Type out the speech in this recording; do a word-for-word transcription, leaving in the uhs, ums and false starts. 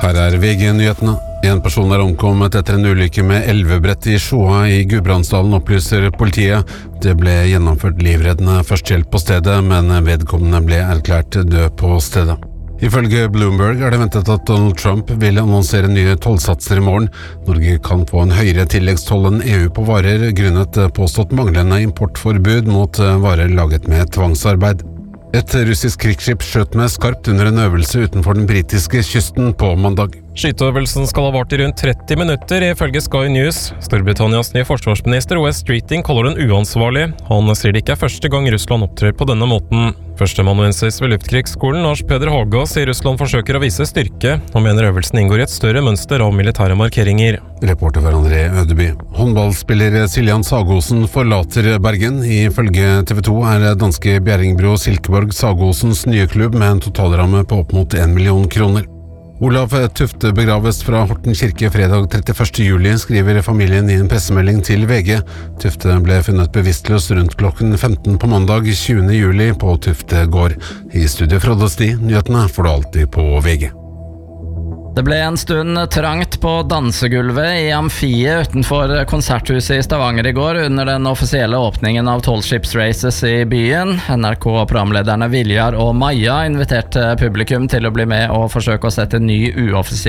Her er V G-nyhetene. En person er omkommet etter en ulykke med elvebrett i Sjoa i Gudbrandsdalen, opplyser politiet. Det ble gjennomført livreddende førstehjelp på stedet, men vedkommende ble erklært død på stedet. Ifølge Bloomberg er det ventet at Donald Trump vil annonsere nye tollsatser i morgen. Norge kan få en høyere tilleggstoll enn E U på varer, grunnet påstått manglende importforbud mot varer laget med tvangsarbeid. Et russisk krigsskip skjøt med skarpt under en øvelse utenfor den britiske kysten på mandag. Skyteøvelsen skal ha vart i rundt tretti minutter, ifølge Sky News. Storbritannias nye forsvarsminister Wes Streeting kaller den uansvarlig. Han sier det ikke er første gang Russland opptrer på denne måten. Førsteamanuensis ved Luftkrigsskolen, Lars Peder Haga, sier Russland forsøker å vise styrke, og mener øvelsen inngår i et større mønster av militære markeringer. Reporter for André Ødeby. Håndballspiller Siljan Sagosen forlater Bergen. Ifølge T V to er danske Bjerringbro Silkeborg Sagosens nye klubb med en totalramme på opp mot en million kroner. Olav Tufte begraves fra Horten kirke fredag trettiførste juli, skriver familien i en pressemelding til V G. Tufte ble funnet bevisstløs rundt klokken femten på mandag tjuende juli på Tufte gård. I studio Frode Sti, nyhetene får du alltid på V G. Det ble en stund trangt på dansegulvet i Amfiet utenfor konserthuset i Stavanger i går under den offisielle åpningen av tolv Ships Races i byen. N R K-programlederne Viljar og Maja inviterte publikum til å bli med og forsøke å sette ny uoffisiell